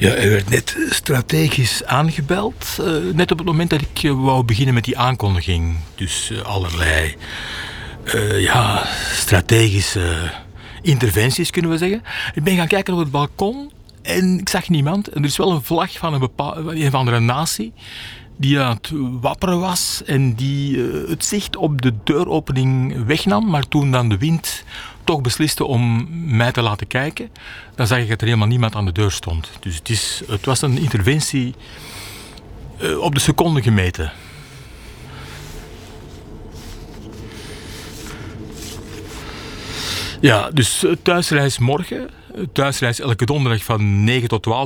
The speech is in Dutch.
Ja, hij werd net strategisch aangebeld. Net op het moment dat ik wou beginnen met die aankondiging. Dus allerlei strategische interventies, kunnen we zeggen. Ik ben gaan kijken op het balkon en ik zag niemand. En er is wel een vlag van een of andere natie die aan het wapperen was en die het zicht op de deuropening wegnam. Maar toen dan de wind toch besliste om mij te laten kijken, dan zag ik dat er helemaal niemand aan de deur stond. Dus het was een interventie op de seconde gemeten. Ja, dus thuisreis morgen. Thuisreis elke donderdag van 9 tot 12.